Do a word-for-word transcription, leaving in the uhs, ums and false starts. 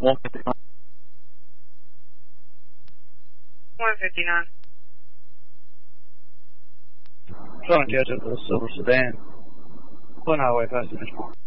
one fifty-nine. one fifty-nine. Trying to catch up to the silver sedan. One highway past the benchmark.